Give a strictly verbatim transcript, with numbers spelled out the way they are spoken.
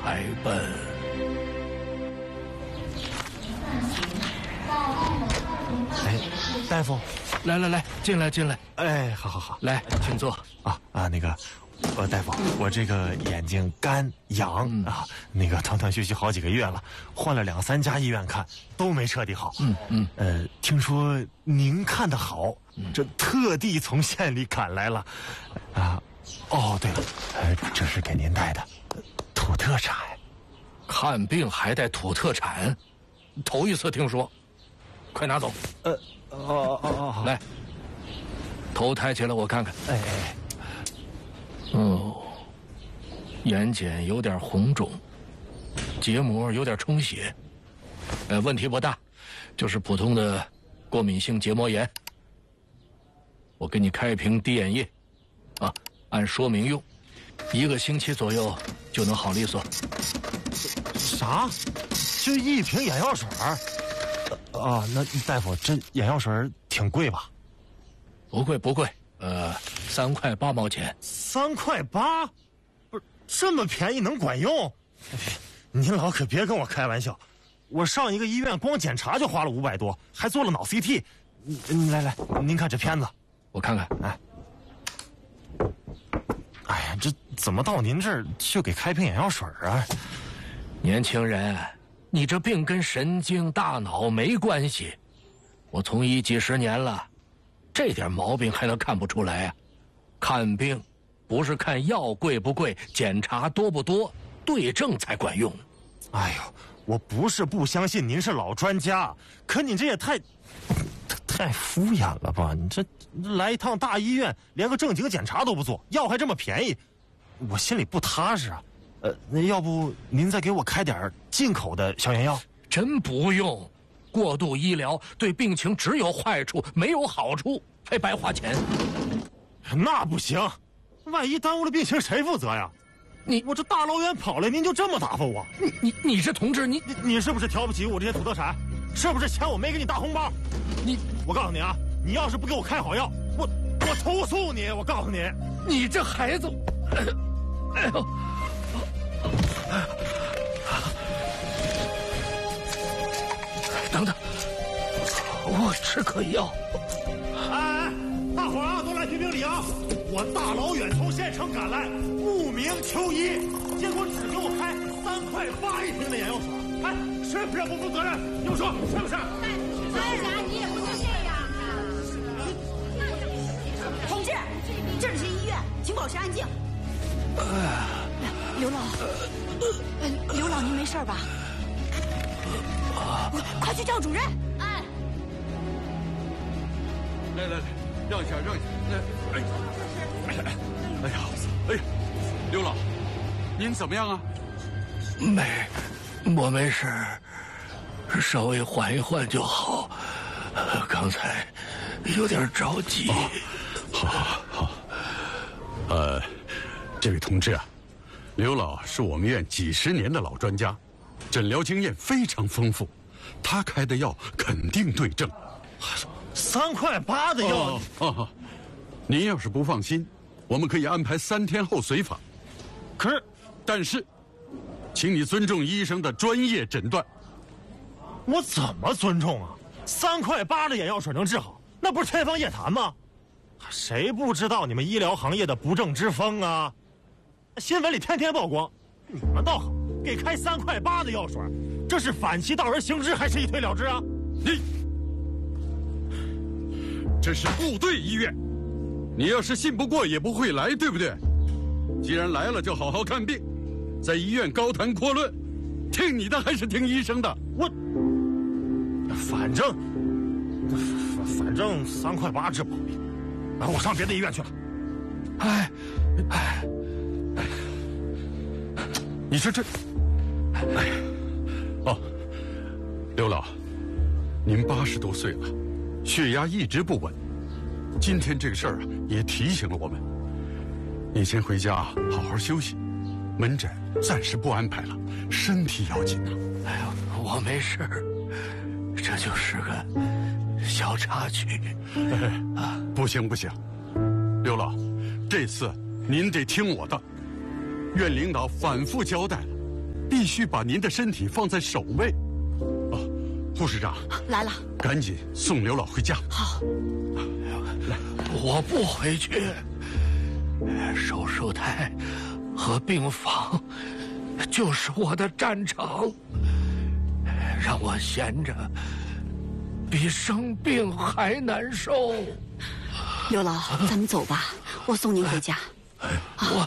才笨。 哎，大夫， 来来来，进来进来。 哎，好好好， 来，请坐。 啊啊，那个，呃，大夫，我这个眼睛干痒、嗯、啊，那个断断续续好几个月了，换了两三家医院看，都没彻底好。 嗯嗯， 呃，听说您看得好，嗯、这特地从县里赶来了。啊，哦，对了，呃，这是给您带的土特产。 看病还带土特产，头一次听说。快拿走。 呃，哦哦哦， 来，头抬起来，我看看。 哎哎。 哦，眼睑有点红肿，结膜有点充血，呃，问题不大，就是普通的过敏性结膜炎。我给你开一瓶滴眼液，啊，按说明用，一个星期左右就能好利索。 啥？就一瓶眼药水？啊，那大夫，这眼药水挺贵吧？ 不贵不贵，呃，三块八毛钱。 三块八？不是这么便宜能管用？您老可别跟我开玩笑，我上一个医院光检查就花了五百多，还做了脑 C T。来来，您看这片子， 我看看。 哎，哎呀，这怎么到您这儿就给开瓶眼药水啊？ 年轻人。你这病跟神经大脑没关系，我从医几十年了，这点毛病还能看不出来啊？看病不是看药贵不贵，检查多不多，对症才管用。 哎呦，我不是不相信您是老专家，可你这也太太敷衍了吧？你这来一趟大医院，连个正经检查都不做，药还这么便宜，我心里不踏实啊。呃，那要不您再给我开点进口的消炎药？ 真不用，过度医疗对病情只有坏处，没有好处，还白花钱。 那不行，万一耽误了病情，谁负责呀？ 你我这大老远跑来，您就这么打发我？ 你你你这同志，你你你是不是瞧不起我这些土特产？是不是钱我没给你大红包？你，我告诉你啊，你要是不给我开好药，我我投诉你！我告诉你， 你这孩子，哎呦！等等，我吃颗药。 哎，大伙儿啊，都来评评理啊！我大老远从县城赶来，慕名求医，结果只给我开三块八一瓶的眼药水。哎，是不是不负责任？你们说是不是？ 哎呀，你也不能这样啊！同志，这里是医院，请保持安静。刘老，呃，刘老，您没事吧？快去叫主任！哎， 来来来，让一下，让一下。来，哎，哎呀，哎呀，哎呀，刘老，您怎么样啊？ 没，我没事，稍微缓一缓就好。刚才有点着急。 哦、好，好，好。呃，这位同志啊。刘老是我们院几十年的老专家，诊疗经验非常丰富，他开的药肯定对症。 三块八的药， 哦哦哦，您要是不放心，我们可以安排三天后随访。 可是， 但是，请你尊重医生的专业诊断。 我怎么尊重啊？三块八的眼药水能治好，那不是天方夜谭吗？谁不知道你们医疗行业的不正之风啊？新闻里天天曝光，你们倒好，给开三块八的药水，这是反其道而行之，还是一推了之啊？ 你，这是部队医院，你要是信不过也不会来，对不对？既然来了，就好好看病，在医院高谈阔论，听你的还是听医生的？ 我，反正，反正三块八治不好病，啊，我上别的医院去了。 哎，哎。 你说这，哎呀，哦，刘老，您八十多岁了，血压一直不稳，今天这个事儿啊，也提醒了我们。你先回家好好休息，门诊暂时不安排了，身体要紧呐。 哎呦，我没事，这就是个小插曲。 哎，啊，不行不行，刘老，这次您得听我的。院领导反复交代了， 必须把您的身体放在首位。哦，护士长来了， 赶紧送刘老回家。 好， 来， 我不回去。手术台和病房就是我的战场，让我闲着比生病还难受。 刘老，咱们走吧，我送您回家。 我